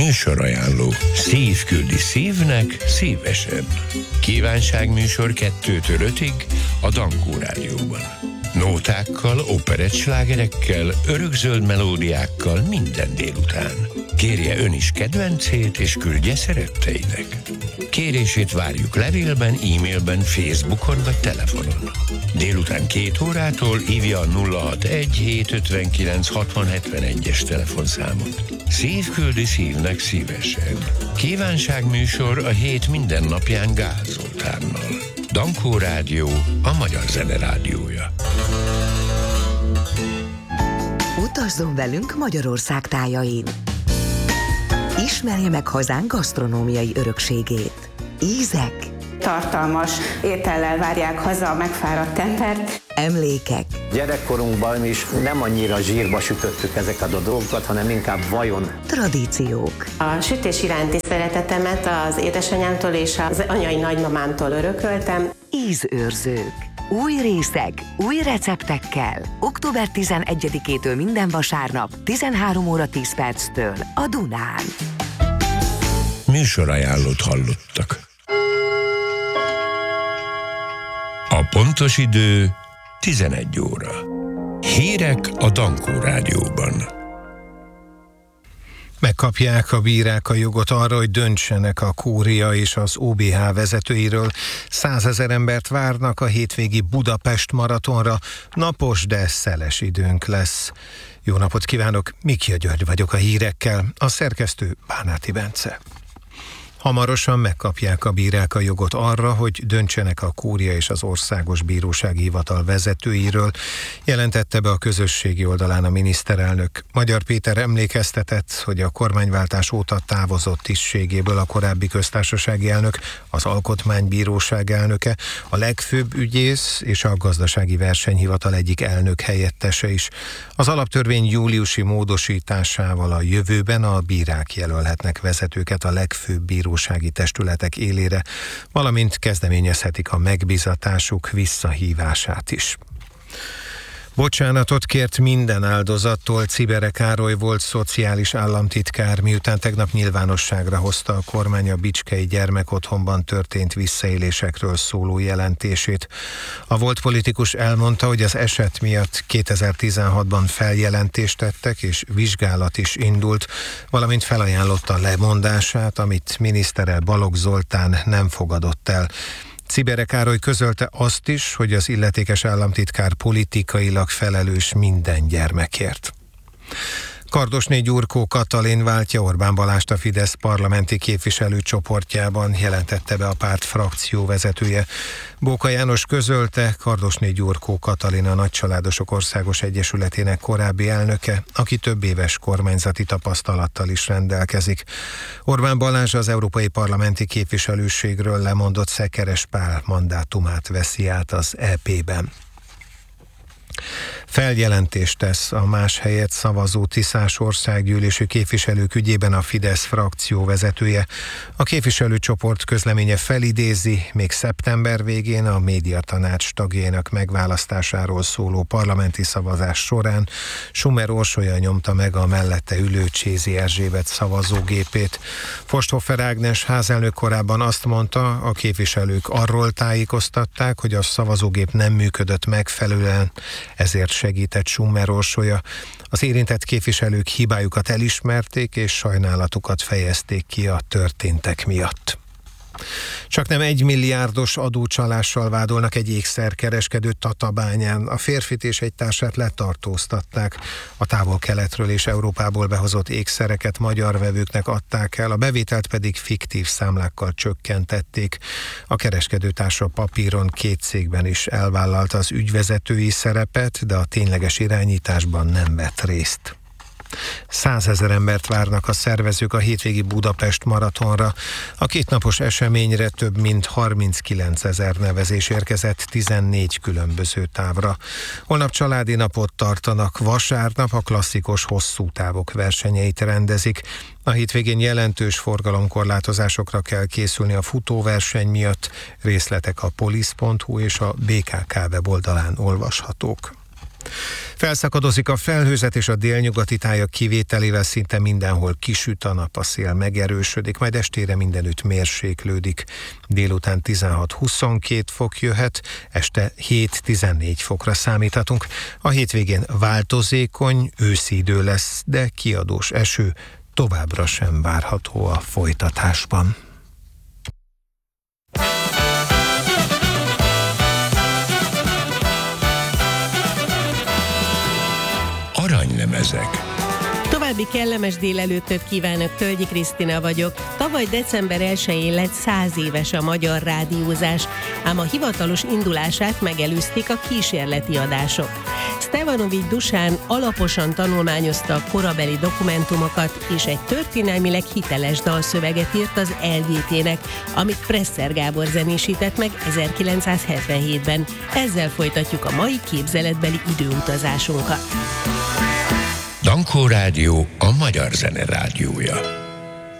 Műsorajánló. Szív küldi szívnek szívesen. Kívánságműsor 2-től 5-ig a Dankó Rádióban. Nótákkal, operettslágerekkel, örökzöld melódiákkal minden délután. Kérje ön is kedvencét, és küldje szeretteinek. Kérését várjuk levélben, e-mailben, Facebookon vagy telefonon. Délután 2 órától hívja a 061-759-6071-es telefonszámot. Szív küldi szívnek szívesen. Kívánságműsor a hét minden napján Gál Zoltánnal. Dankó Rádió, a magyar zene rádiója. Utazzon velünk Magyarország tájain. Ismerje meg hazánk gasztronómiai örökségét. Ízek, tartalmas étellel várják haza a megfáradt embert. Emlékek. Gyerekkorunkban is nem annyira zsírba sütöttük ezeket a dolgokat, hanem inkább vajon. Tradíciók. A sütés iránti szeretetemet az édesanyámtól és az anyai nagymamámtól örököltem. Ízőrzők. Új részek, új receptekkel. Október 11-től minden vasárnap 13 óra 10 perctől a Dunán. Műsorajánlót hallottak. A pontos idő 11 óra. Hírek a Dankó Rádióban. Megkapják a bírák a jogot arra, hogy döntsenek a Kúria és az OBH vezetőiről. 100 000 embert várnak a hétvégi Budapest maratonra. Napos, de szeles időnk lesz. Jó napot kívánok, Mikia György vagyok a hírekkel, a szerkesztő Bánáti Bence. Hamarosan megkapják a bírák a jogot arra, hogy döntsenek a Kúria és az Országos Bírósági Hivatal vezetőiről, jelentette be a közösségi oldalán a miniszterelnök. Magyar Péter emlékeztetett, hogy a kormányváltás óta távozott tisztségéből a korábbi köztársasági elnök, az Alkotmánybíróság elnöke, a legfőbb ügyész és a Gazdasági Versenyhivatal egyik elnök helyettese is. Az alaptörvény júliusi módosításával a jövőben a bírák jelölhetnek vezetőket a legfőbb bírósági testületek élére, valamint kezdeményezhetik a megbízatásuk visszahívását is. Bocsánatot kért minden áldozattól Czibere Károly volt szociális államtitkár, miután tegnap nyilvánosságra hozta a kormány a bicskei gyermekotthonban történt visszaélésekről szóló jelentését. A volt politikus elmondta, hogy az eset miatt 2016-ban feljelentést tettek és vizsgálat is indult, valamint felajánlotta lemondását, amit minisztere Balogh Zoltán nem fogadott el. Czibere Károly közölte azt is, hogy az illetékes államtitkár politikailag felelős minden gyermekért. Kardosné Gyurkó Katalin váltja Orbán Balást a Fidesz parlamenti képviselőcsoportjában, jelentette be a párt frakcióvezetője. Bóka János közölte, Kardosné Gyurkó Katalin a Nagycsaládosok Országos Egyesületének korábbi elnöke, aki több éves kormányzati tapasztalattal is rendelkezik. Orbán Balázs az európai parlamenti képviselőségről lemondott Szekeres Pál mandátumát veszi át az EP-ben. Feljelentést tesz a más helyett szavazó Tiszás országgyűlési képviselők ügyében a Fidesz frakció vezetője. A képviselőcsoport közleménye felidézi, még szeptember végén a médiatanács tagjainak megválasztásáról szóló parlamenti szavazás során Schumer Orsolya nyomta meg a mellette ülő Csézi Erzsébet szavazógépét. Forsthofer Ágnes házelnök korábban azt mondta, a képviselők arról tájékoztatták, hogy a szavazógép nem működött megfelelően, ezért segített Schumer Orsolya. Az érintett képviselők hibájukat elismerték és sajnálatukat fejezték ki a történtek miatt. Csaknem 1 milliárdos adócsalással vádolnak egy ékszerkereskedőt Tatabányán. A férfit és egy társát letartóztatták. A Távol-Keletről és Európából behozott ékszereket magyar vevőknek adták el, a bevételt pedig fiktív számlákkal csökkentették. A kereskedőtársa papíron 2 cégben is elvállalta az ügyvezetői szerepet, de a tényleges irányításban nem vett részt. 100 000 embert várnak a szervezők a hétvégi Budapest maratonra. A kétnapos eseményre több mint 39 000 nevezés érkezett 14 különböző távra. Holnap családi napot tartanak, vasárnap a klasszikus hosszú távok versenyeit rendezik. A hétvégén jelentős forgalomkorlátozásokra kell készülni a futóverseny miatt. Részletek a polisz.hu és a BKK weboldalán olvashatók. Felszakadozik a felhőzet, és a délnyugati tájak kivételével szinte mindenhol kisüt a nap, a szél megerősödik, majd estére mindenütt mérséklődik. Délután 16-22 fok jöhet, este 7-14 fokra számíthatunk. A hétvégén változékony, őszi idő lesz, de kiadós eső továbbra sem várható a folytatásban. Aranylemezek. További kellemes délelőttöt kívánok, Tölgyi Krisztina vagyok. Tavaly december 1-én lett 100 éves a magyar rádiózás, ám a hivatalos indulását megelőzték a kísérleti adások. Stevanovics Dusán alaposan tanulmányozta a korabeli dokumentumokat, és egy történelmileg hiteles dalszöveget írt az LGT-nek, amit Presser Gábor zenésített meg 1977-ben. Ezzel folytatjuk a mai képzeletbeli időutazásunkat. Dankó Rádió a magyar zene rádiója.